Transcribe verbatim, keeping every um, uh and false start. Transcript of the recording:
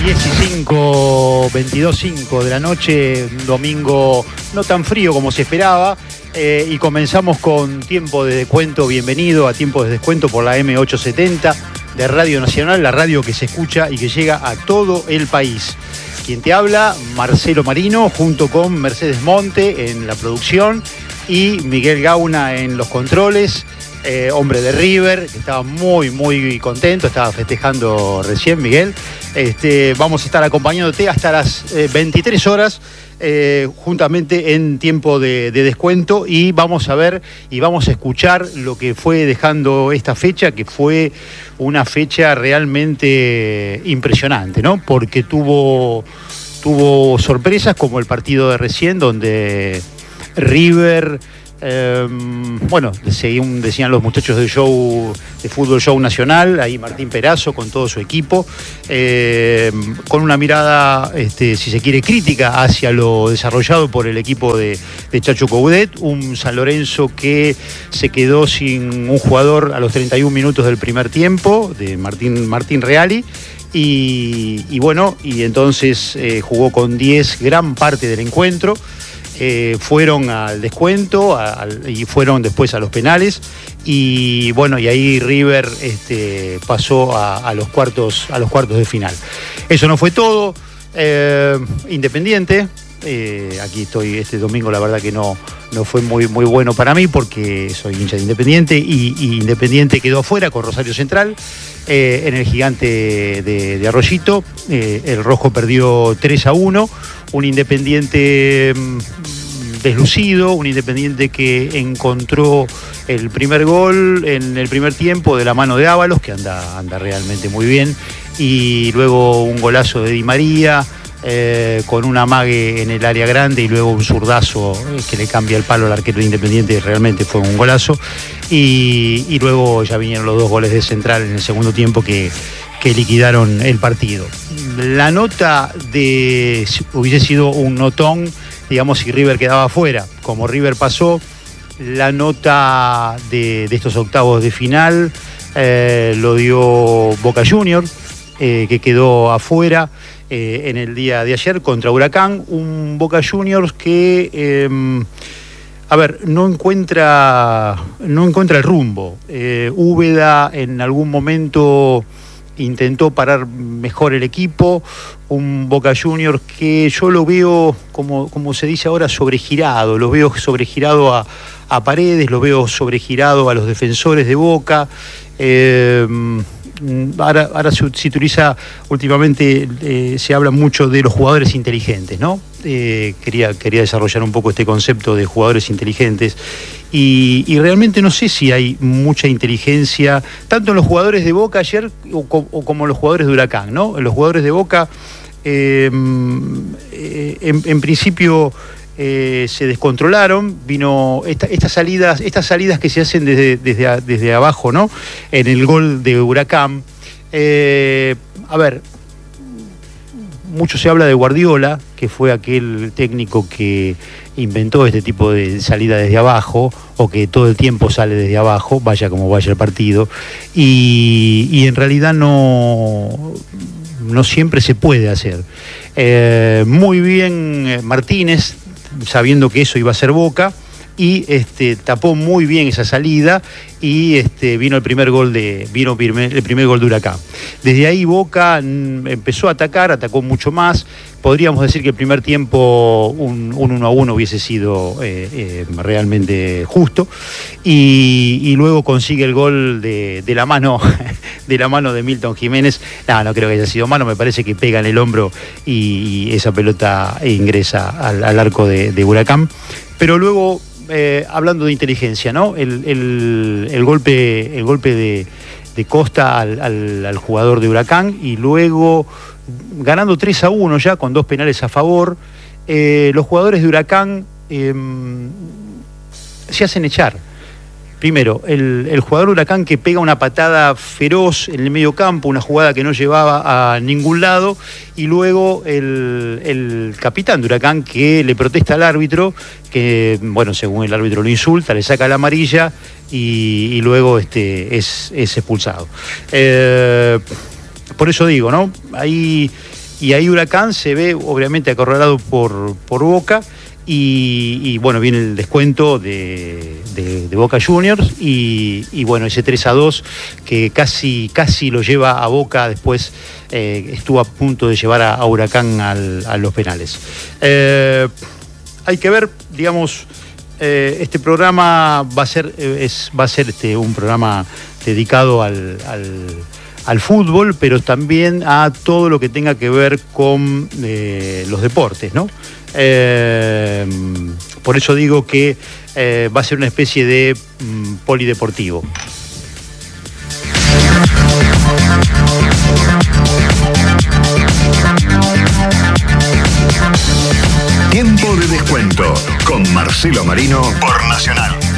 diez y cinco, veintidós cinco de la noche, un domingo no tan frío como se esperaba, eh, y comenzamos con Tiempo de Descuento. Bienvenido a Tiempo de Descuento por la eme ochocientos setenta de Radio Nacional, la radio que se escucha y que llega a todo el país. Quien te habla, Marcelo Marino, junto con Mercedes Monte en la producción y Miguel Gauna en los controles. Eh, hombre de River, que estaba muy, muy contento, estaba festejando recién, Miguel. Este, vamos a estar acompañándote hasta las eh, veintitrés horas, eh, juntamente en Tiempo de, de Descuento, y vamos a ver y vamos a escuchar lo que fue dejando esta fecha, que fue una fecha realmente impresionante, ¿no? Porque tuvo, tuvo sorpresas como el partido de recién, donde River... Eh, bueno, según decían los muchachos del show de Fútbol Show Nacional, ahí Martín Perazo con todo su equipo, eh, con una mirada, este, si se quiere, crítica hacia lo desarrollado por el equipo de, de Chacho Coudet, un San Lorenzo que se quedó sin un jugador a los treinta y un minutos del primer tiempo, de Martín, Martín Reali. Y, y bueno, y entonces eh, jugó con diez gran parte del encuentro. Eh, fueron al descuento a, a, y fueron después a los penales, y bueno, y ahí River este, pasó a, a los cuartos a los cuartos de final. Eso no fue todo. eh, Independiente, eh, aquí estoy este domingo, la verdad que no, no fue muy, muy bueno para mí porque soy hincha de Independiente, y, y Independiente quedó afuera con Rosario Central eh, en el Gigante de, de Arroyito. eh, el rojo perdió tres a uno. Un Independiente deslucido, un Independiente que encontró el primer gol en el primer tiempo de la mano de Ábalos, que anda, anda realmente muy bien, y luego un golazo de Di María, eh, con un amague en el área grande, y luego un zurdazo eh, que le cambia el palo al arquero de Independiente. Realmente fue un golazo, y, y luego ya vinieron los dos goles de Central en el segundo tiempo que que liquidaron el partido. La nota de hubiese sido un notón, digamos, si River quedaba afuera. Como River pasó, la nota de, de estos octavos de final eh, lo dio Boca Juniors, eh, que quedó afuera eh, en el día de ayer contra Huracán. Un Boca Juniors que... Eh, A ver, no encuentra, no encuentra el rumbo. Eh, Úbeda en algún momento intentó parar mejor el equipo. Un Boca Juniors que yo lo veo, como, como se dice ahora, sobregirado. Lo veo sobregirado a, a Paredes, lo veo sobregirado a los defensores de Boca. Eh, ahora, ahora se, se utiliza últimamente, eh, se habla mucho de los jugadores inteligentes, ¿no? Eh, quería, quería desarrollar un poco este concepto de jugadores inteligentes, y, y realmente no sé si hay mucha inteligencia tanto en los jugadores de Boca ayer o, o como en los jugadores de Huracán, ¿no? En los jugadores de Boca eh, eh, en, en principio eh, se descontrolaron. Vino esta, estas salidas estas salidas que se hacen desde, desde, desde abajo, ¿no? En el gol de Huracán, eh, a ver, mucho se habla de Guardiola, que fue aquel técnico que inventó este tipo de salida desde abajo, o que todo el tiempo sale desde abajo, vaya como vaya el partido, y, y en realidad no, no siempre se puede hacer. Eh, muy bien Martínez, sabiendo que eso iba a ser Boca, y este, tapó muy bien esa salida, y este, vino el primer gol de vino el primer gol de Huracán. Desde ahí Boca empezó a atacar, atacó mucho más. Podríamos decir que el primer tiempo un, un uno a uno hubiese sido eh, eh, realmente justo, y, y luego consigue el gol de, de la mano de la mano de Milton Jiménez. No, no creo que haya sido mano, me parece que pega en el hombro y, y esa pelota ingresa al, al arco de, de Huracán. Pero luego, Eh, hablando de inteligencia, ¿no? El, el, el golpe, el golpe de, de Costa al, al, al jugador de Huracán, y luego ganando tres a uno ya con dos penales a favor, eh, los jugadores de Huracán eh, se hacen echar. Primero, el, el jugador Huracán que pega una patada feroz en el medio campo, una jugada que no llevaba a ningún lado, y luego el, el capitán de Huracán que le protesta al árbitro, que, bueno, según el árbitro lo insulta, le saca la amarilla y, y luego este, es, es expulsado. Eh, por eso digo, ¿no? Ahí y ahí Huracán se ve obviamente acorralado por, por Boca. Y, y bueno, viene el descuento de, de, de Boca Juniors y, y bueno, ese tres a dos que casi, casi lo lleva a Boca, después eh, estuvo a punto de llevar a, a Huracán al, a los penales. Eh, hay que ver, digamos, eh, este programa va a ser, es, va a ser este, un programa dedicado al, al, al fútbol, pero también a todo lo que tenga que ver con eh, los deportes, ¿no? Eh, por eso digo que eh, va a ser una especie de mm, polideportivo. Tiempo de descuento con Marcelo Marino por Nacional.